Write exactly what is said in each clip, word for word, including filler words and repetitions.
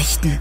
Nachrichten.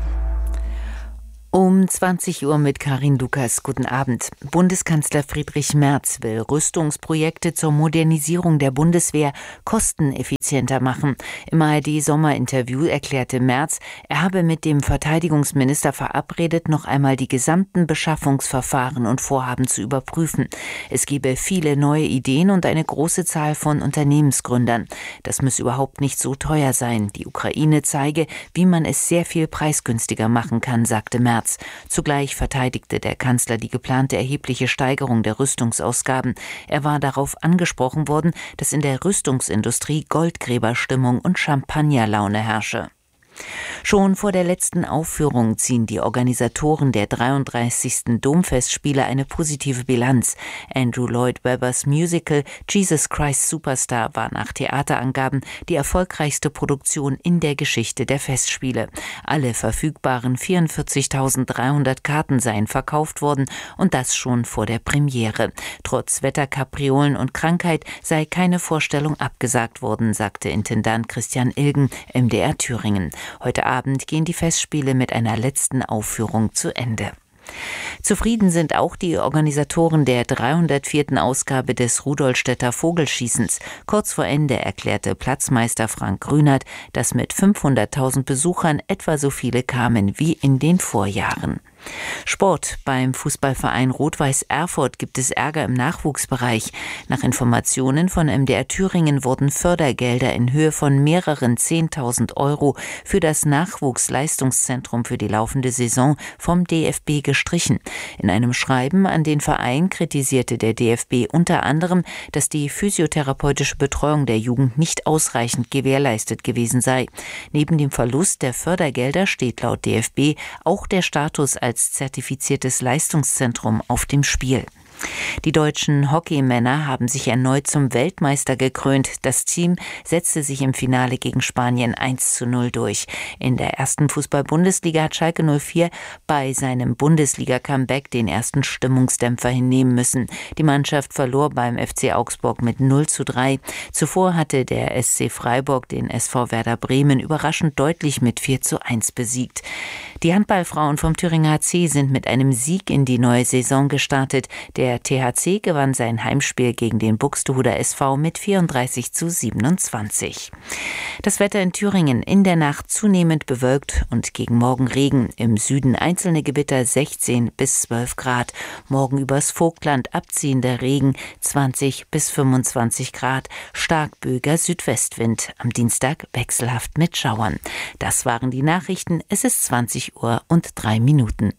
Um zwanzig Uhr mit Karin Lukas. Guten Abend. Bundeskanzler Friedrich Merz will Rüstungsprojekte zur Modernisierung der Bundeswehr kosteneffizienter machen. Im A R D-Sommerinterview erklärte Merz, er habe mit dem Verteidigungsminister verabredet, noch einmal die gesamten Beschaffungsverfahren und Vorhaben zu überprüfen. Es gebe viele neue Ideen und eine große Zahl von Unternehmensgründern. Das müsse überhaupt nicht so teuer sein. Die Ukraine zeige, wie man es sehr viel preisgünstiger machen kann, sagte Merz. Zugleich verteidigte der Kanzler die geplante erhebliche Steigerung der Rüstungsausgaben. Er war darauf angesprochen worden, dass in der Rüstungsindustrie Goldgräberstimmung und Champagnerlaune herrsche. Schon vor der letzten Aufführung ziehen die Organisatoren der dreiunddreißigsten Domfestspiele eine positive Bilanz. Andrew Lloyd Webbers Musical Jesus Christ Superstar war nach Theaterangaben die erfolgreichste Produktion in der Geschichte der Festspiele. Alle verfügbaren vierundvierzigtausenddreihundert Karten seien verkauft worden und das schon vor der Premiere. Trotz Wetterkapriolen und Krankheit sei keine Vorstellung abgesagt worden, sagte Intendant Christian Ilgen, M D R Thüringen. Heute Abend gehen die Festspiele mit einer letzten Aufführung zu Ende. Zufrieden sind auch die Organisatoren der dreihundertvierten Ausgabe des Rudolstädter Vogelschießens. Kurz vor Ende erklärte Platzmeister Frank Grünert, dass mit fünfhunderttausend Besuchern etwa so viele kamen wie in den Vorjahren. Sport. Beim Fußballverein Rot-Weiß Erfurt gibt es Ärger im Nachwuchsbereich. Nach Informationen von M D R Thüringen wurden Fördergelder in Höhe von mehreren zehntausend Euro für das Nachwuchsleistungszentrum für die laufende Saison vom D F B gestrichen. In einem Schreiben an den Verein kritisierte der D F B unter anderem, dass die physiotherapeutische Betreuung der Jugend nicht ausreichend gewährleistet gewesen sei. Neben dem Verlust der Fördergelder steht laut D F B auch der Status als zertifiziertes Leistungszentrum auf dem Spiel. Die deutschen Hockeymänner haben sich erneut zum Weltmeister gekrönt. Das Team setzte sich im Finale gegen Spanien eins zu null durch. In der ersten Fußball-Bundesliga hat Schalke null vier bei seinem Bundesliga-Comeback den ersten Stimmungsdämpfer hinnehmen müssen. Die Mannschaft verlor beim F C Augsburg mit null zu drei. Zuvor hatte der S C Freiburg den S V Werder Bremen überraschend deutlich mit vier zu eins besiegt. Die Handballfrauen vom Thüringer H C sind mit einem Sieg in die neue Saison gestartet. Der T H C gewann sein Heimspiel gegen den Buxtehuder S V mit vierunddreißig zu siebenundzwanzig. Das Wetter in Thüringen in der Nacht zunehmend bewölkt und gegen Morgen Regen. Im Süden einzelne Gewitter sechzehn bis zwölf Grad. Morgen übers Vogtland abziehender Regen zwanzig bis fünfundzwanzig Grad. Starkböiger Südwestwind. Am Dienstag wechselhaft mit Schauern. Das waren die Nachrichten. Es ist zwanzig Uhr und drei Minuten.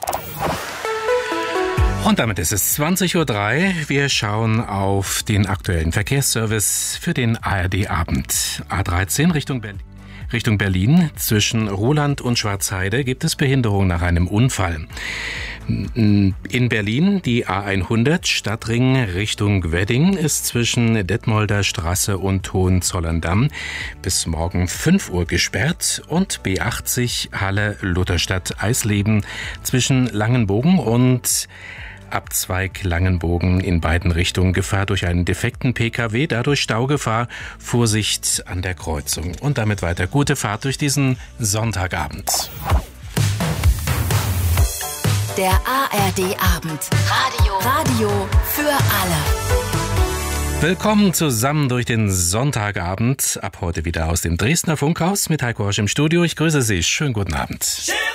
Und damit ist es zwanzig Uhr drei. Wir schauen auf den aktuellen Verkehrsservice für den A R D-Abend. A dreizehn Richtung Berlin. Richtung Berlin. Zwischen Roland und Schwarzheide gibt es Behinderung nach einem Unfall. In Berlin die A hundert Stadtring Richtung Wedding ist zwischen Detmolder Straße und Hohenzollern-Damm bis morgen fünf Uhr gesperrt und B achtzig Halle Lutherstadt Eisleben zwischen Langenbogen und Abzweig Langenbogen in beiden Richtungen Gefahr durch einen defekten P K W, dadurch Staugefahr, Vorsicht an der Kreuzung. Und damit weiter gute Fahrt durch diesen Sonntagabend. Der A R D-Abend. Radio. Radio für alle. Willkommen zusammen durch den Sonntagabend. Ab heute wieder aus dem Dresdner Funkhaus mit Heiko Horsch im Studio. Ich grüße Sie. Schönen guten Abend.